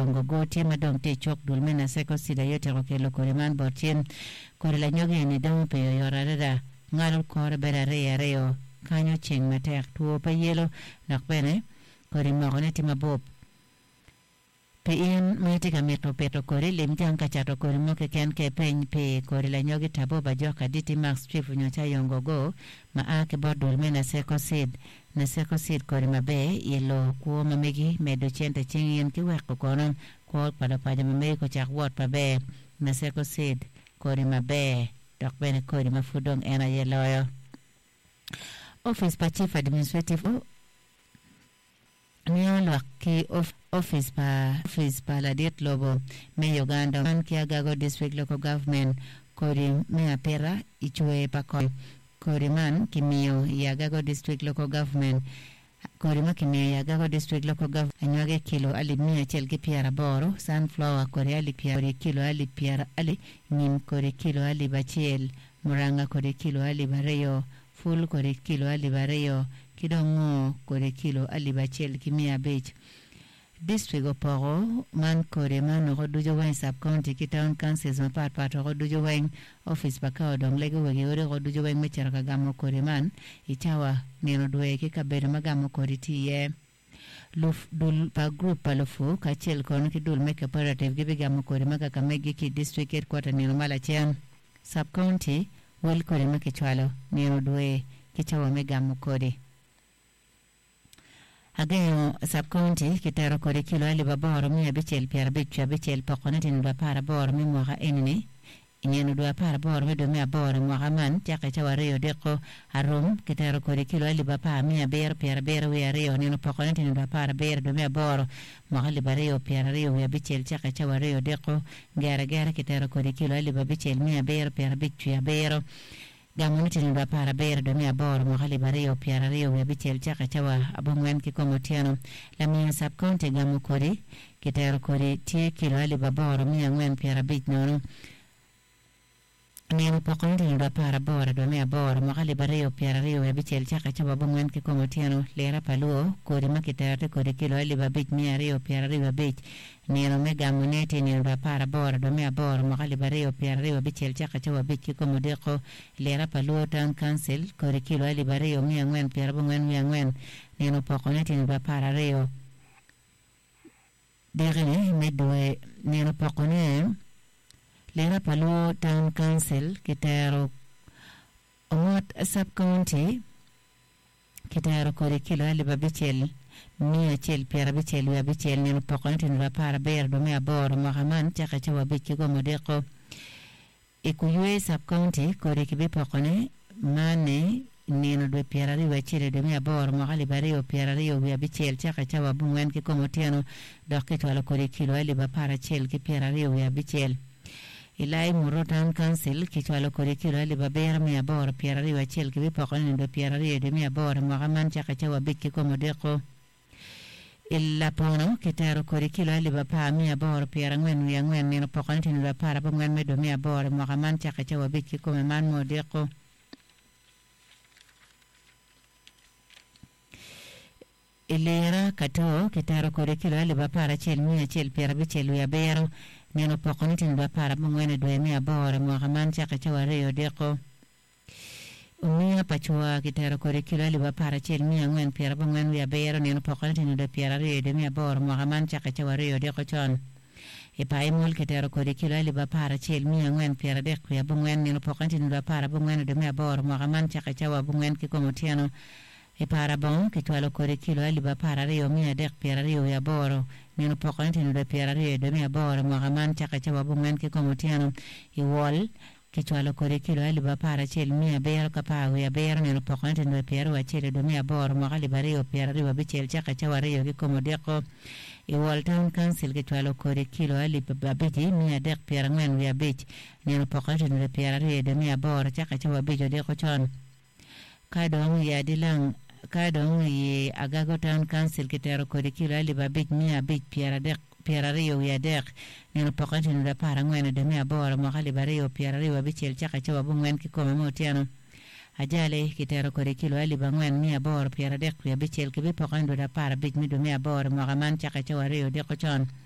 yongo go tema dong te chok dul mena seko sida yote rokelo koriman bortien kore la nyoge ni dong pe yorada ngalul kore berare reo kanyo cheng matek tuo pa yelo nakbene kore magone tima bob pe in mete ka meto peto kore limjang ka chato kore moke ken ke pen pe kore la nyoge tabo ba joka diti max chief nyocha yongo go ma ake bordul mena seko sid na seko sid kore mabe yelo kuo mamegi medo chente chingin ki weko konon ko pada paja mamegi ko chak wot pa be na seko sid kore mabe dok bene kore mafudong ena yeloyo office pa chief administrative Niolwa ki office pa la diet lobo me Uganda man ki agago district local government kori me apera ichwe pa kori man kimiyo yagago district local government kori ma kimiyo yagago district local government anywage kilo ali mia chel ki piara boro sunflower kori ali piara kilo ali piara ali nim kori kilo ali bachiel muranga kori kilo ali bareyo full kori kilo ali bareyo kidongo kore kilo alibachel kimia bech district oporo man kore man rodujo wen sub county ki town councils ma pat rodujo wen office bakao dong lego wege ore rodujo wen mechara kagamo kore man ichawa neno dwe ki kabere magamo kore tiye luf dul pa group palofu kachel kono ki dul make operative gibi gamo kore maga kamegi ki district headquarter neno mala chen sub county wel kore make chwalo neno dwe kichawa megamo kore again sub county kitaro kore kilo ali baboro mi abichel pier bichel pokonati ndo para bor mi moha enini inyeno do para bor mi do mi abor moha man chaka chawareo deko arum kitaro kore kilo ali bapa mi aber pier we areo nino pokonati ndo para ber do mi abor moha li bareo pier reo ya bichel chaka chawareo deko gara kitaro kore kilo ali babichel mi aber pier bichu ya bero gamuniti ndo para ber do mi abor mo hali bareo piara reo ya bichel chaka chawa abongwen ki komotiano la mi sub county gamu kori kitero kori tie kilo ali babor mi angwen piara bit nono neno pokonti ndo para bor do mi abor mo hali bareo piara reo ya bichel chaka chawa abongwen ki komotiano lera paluo kori makitero kori kilo ali babit mi areo piara reo bit neno mega muneti ni ndo para bor do mi abor mo hali bareo piara reo bichel chaka chawa bit ki komodeko lera paluo town council kore kilo ali bareo mi angwen piara bongwen mi angwen neno pokoneti ndo para reo degene medwe neno pokone lera paluo town council kitero omot sub county kitero kore kilo ali babichel mi chel piara bichel ya bichel neno pokoneti ndo para ber do mi abor mo haman chaka chawa bit ki komodeko ikuywe sub county kore kibe pokone mane neno do piara riwa chile do mi abor mo hali bareo piara riwa ya bichel chaka chawa bungwen ki komotiano dokito ala kore kilo ali bapara chel ki piara riwa ya bichel ilai murotan council ki twalo kore kilo ali baber mi abor piara riwa chel ki pokone do piara riwa do mi abor mo haman chaka chawa bit ki komodeko illa pono kitaro kore kilo ali bapa mi abor piara ngwen ya ngwen neno pokonti ndo para bongwen medo mi abor mo haman chaka chawa bit ki komeman modeko ilera kato kitaro kore kilo ali bapara chel mi chel piara bichel ya bero neno pokonti ndo para bongwen do mi abor mo haman chaka chawa reo deko umia pachua kitero kore kilo ali bapara chel mi angwen piara bongwen ya bero neno pokonti ndo piara reo de mi abor mo haman chaka chawa reo deko chon ipaimol kitero kore kilo ali bapara chel mi angwen piara deko ya bongwen neno pokonti ndo para bongwen de mi abor mo haman chaka chawa bongwen ki komotiano para bon kitwalo kore kilo ali bapara reo mi adek piara reo ya boro neno pokonti ndo piara reo de mi abor mo haman chaka chawa bongwen ki komotiano iwol kitwalo kore kilo ali bapara chel mi aber kapawe ya ber neno pokonti ndo piara wa chel do mi abor mo hali bareo piara reo bichel chaka chawa reo ki komodeko iwol town council kitwalo kore kilo ali babiti mi adek piara ngwen ya bich neno pokonti ndo piara reo de mi abor chaka chawa bicho deko chon kadong ya dilang kadong ye agago town council kitero kore kilo ali babich mi abich piara reo ya dek neno pokonti ndo para ngwen de mi abor mo hali bareo piara reo bichel chaka chawa bongwen ki komotiano ajale kitero kore kilo ali bangwen mi abor piara dek ya bichel ki pokonti ndo para bich mi do mi abor mo haman chaka chawa reo deko chon